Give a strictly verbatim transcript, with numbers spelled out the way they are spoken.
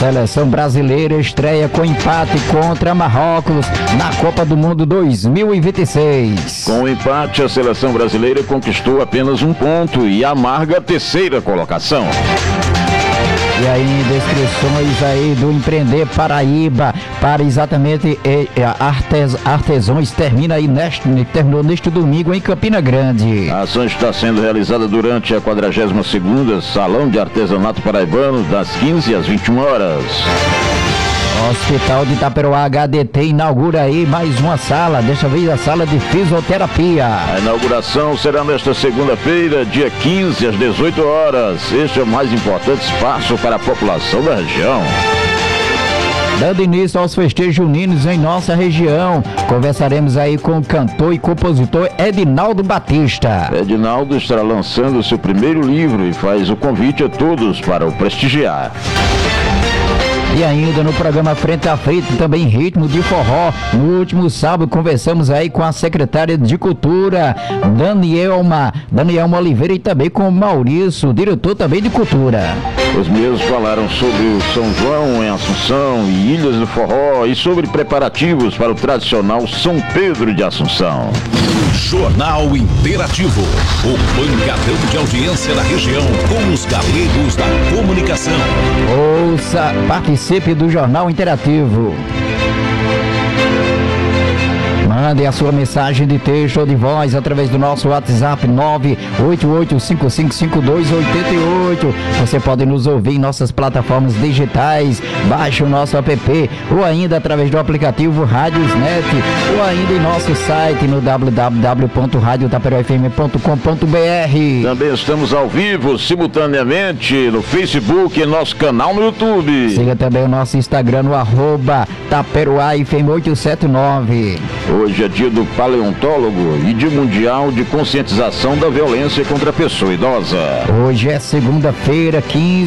Seleção brasileira estreia com empate contra Marrocos na Copa do Mundo dois mil e vinte e seis. Com o empate, a seleção brasileira conquistou apenas um ponto e amarga a terceira colocação. E ainda inscrições aí do Empreender Paraíba para exatamente eh, artes, artesãos termina aí neste, terminou neste domingo em Campina Grande. A ação está sendo realizada durante a quadragésima segunda Salão de Artesanato Paraibano, das quinze às vinte e uma horas. Hospital de Itaperoá H D T inaugura aí mais uma sala, desta vez a sala de fisioterapia. A inauguração será nesta segunda-feira, dia quinze, às dezoito horas. Este é o mais importante espaço para a população da região. Dando início aos festejos juninos em nossa região, conversaremos aí com o cantor e compositor Edinaldo Batista. Edinaldo estará lançando seu primeiro livro e faz o convite a todos para o prestigiar. E ainda no programa Frente a Frente, também ritmo de forró. No último sábado conversamos aí com a secretária de Cultura, Danielma, Danielma Oliveira, e também com o Maurício, diretor também de Cultura. Os mesmos falaram sobre o São João em Assunção e Ilhas do Forró e sobre preparativos para o tradicional São Pedro de Assunção. Jornal Interativo, o pancadão de audiência da região com os galegos da comunicação. Ouça, participe do Jornal Interativo. Mande a sua mensagem de texto ou de voz através do nosso WhatsApp nove oito oito cinco cinco cinco dois oito oito. Você pode nos ouvir em nossas plataformas digitais, baixe o nosso app ou ainda através do aplicativo Radiosnet ou ainda em nosso site no w w w ponto rádio taperoá f m ponto com ponto b r. Também estamos ao vivo, simultaneamente, no Facebook e nosso canal no YouTube. Siga também o nosso Instagram no arroba taperoá f m oito sete nove. Hoje é dia do paleontólogo e dia mundial de conscientização da violência contra a pessoa idosa. Hoje é segunda-feira, quinze